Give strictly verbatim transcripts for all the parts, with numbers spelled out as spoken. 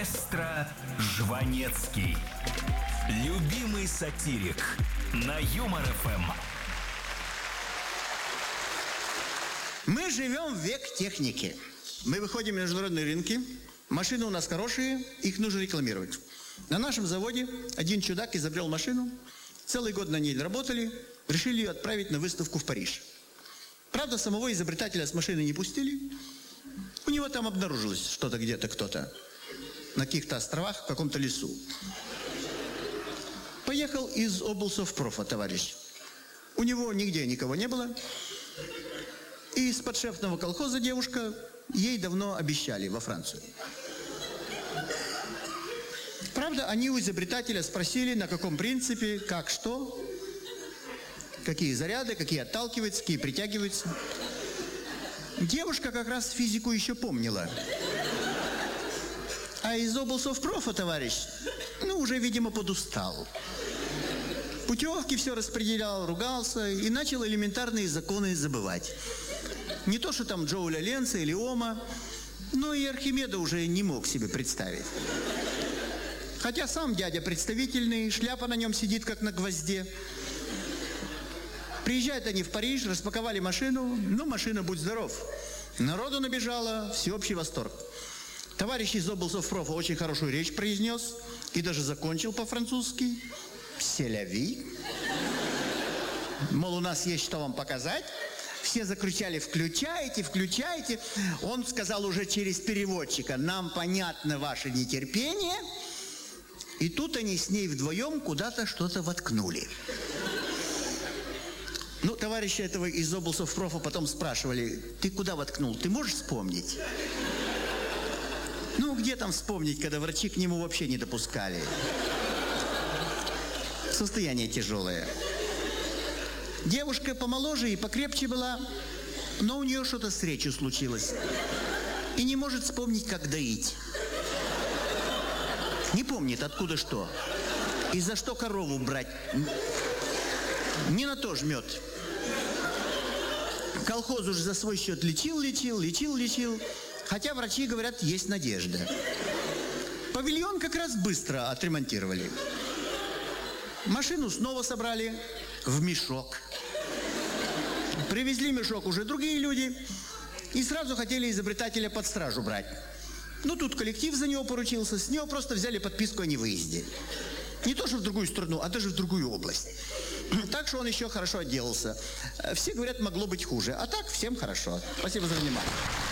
Маэстро Жванецкий. Любимый сатирик на Юмор эф эм. Мы живем в век техники. Мы выходим на международные рынки. Машины у нас хорошие, их нужно рекламировать. На нашем заводе один чудак изобрел машину. Целый год на ней работали. Решили ее отправить на выставку в Париж. Правда, самого изобретателя с машины не пустили. У него там обнаружилось что-то где-то, кто-то. На каких-то островах, в каком-то лесу. Поехал из облсовпрофа товарищ. У него нигде никого не было. И из подшефного колхоза девушка, ей давно обещали во Францию. Правда, они у изобретателя спросили, на каком принципе, как, что, какие заряды, какие отталкиваются, какие притягиваются. Девушка как раз физику еще помнила. А из облсовпрофа товарищ, ну, уже, видимо, подустал. Путевки все распределял, ругался и начал элементарные законы забывать. Не то, что там Джоуля Ленца или Ома, но и Архимеда уже не мог себе представить. Хотя сам дядя представительный, шляпа на нем сидит, как на гвозде. Приезжают они в Париж, распаковали машину. Ну, машина, будь здоров. Народу набежало, всеобщий восторг. Товарищ из облсовпрофа очень хорошую речь произнес и даже закончил по-французски. «Селяви». Мол, у нас есть что вам показать. Все закричали: «Включайте, включайте». Он сказал уже через переводчика: «Нам понятно ваше нетерпение». И тут они с ней вдвоем куда-то что-то воткнули. Ну, товарища этого из облсовпрофа потом спрашивали: «Ты куда воткнул? Ты можешь вспомнить?» Ну, где там вспомнить, когда врачи к нему вообще не допускали? Состояние тяжелое. Девушка помоложе и покрепче была, но у нее что-то с речью случилось. И не может вспомнить, как доить. Не помнит, откуда что. И за что корову брать. Не на то жмет. Колхоз уже за свой счет лечил, лечил, лечил, лечил. Хотя врачи говорят, есть надежда. Павильон как раз быстро отремонтировали. Машину снова собрали в мешок. Привезли мешок уже другие люди. И сразу хотели изобретателя под стражу брать. Ну, тут коллектив за него поручился. С него просто взяли подписку о невыезде. Не то, что в другую страну, а даже в другую область. Так что он еще хорошо отделался. Все говорят, могло быть хуже. А так, всем хорошо. Спасибо за внимание.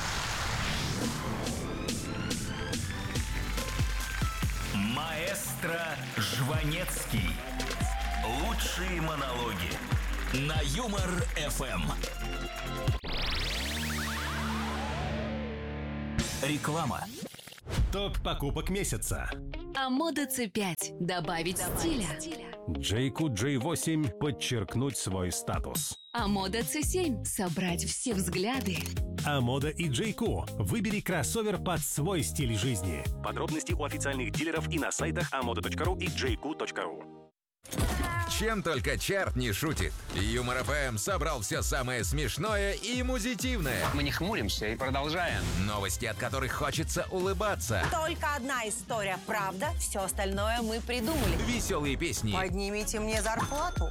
Маэстро Жванецкий. Лучшие монологи на Юмор эф эм. Реклама. Топ покупок месяца. Амода си пять. Добавить стиля. Джейку джей восемь. Подчеркнуть свой статус. Амода си семь. Собрать все взгляды. Амода и Джейку. Выбери кроссовер под свой стиль жизни. Подробности у официальных дилеров и на сайтах амода точка ру и джейку точка ру. Чем только чарт не шутит. Юмор эф эм собрал все самое смешное и музитивное. Мы не хмуримся и продолжаем. Новости, от которых хочется улыбаться. Только одна история правда, все остальное мы придумали. Веселые песни. Поднимите мне зарплату.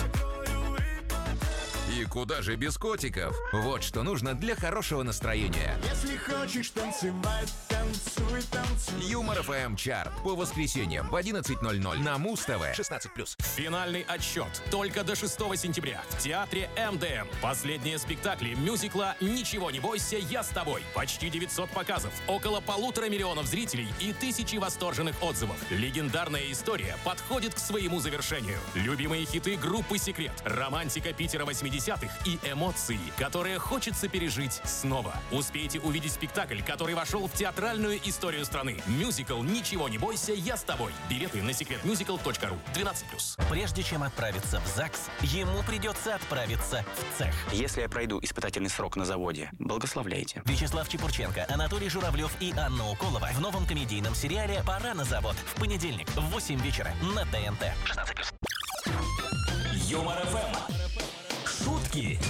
И куда же без котиков? Вот что нужно для хорошего настроения. Если хочешь танцевать, танцуй, танцуй. Юмор эф эм чарт по воскресеньям в одиннадцать ноль ноль на Муз-ТВ. шестнадцать плюс. Финальный отсчет только до шестого сентября в театре эм дэ эм. Последние спектакли мюзикла «Ничего не бойся, я с тобой». Почти девятьсот показов, около полутора миллионов зрителей и тысячи восторженных отзывов. Легендарная история подходит к своему завершению. Любимые хиты группы «Секрет», романтика Питера восьмидесятых и эмоции, которые хочется пережить снова. Успейте увидеть спектакль, который вошел в театральную историю страны. Мюзикл «Ничего не бойся, я с тобой». Билеты на секрет мюзикл точка ру. двенадцать плюс. Прежде чем отправиться в ЗАГС, ему придется отправиться в цех. Если я пройду испытательный срок на заводе, благословляйте. Вячеслав Чепурченко, Анатолий Журавлев и Анна Уколова в новом комедийном сериале «Пора на завод» в понедельник в восемь вечера на ТНТ. шестнадцать плюс. Юмор эф эм. Шутки